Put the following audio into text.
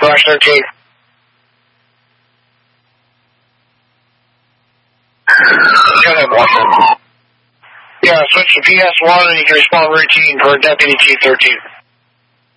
13. Go ahead, Marshal. Yeah, switch to PS1 and you can respond routine for Deputy Chief 13.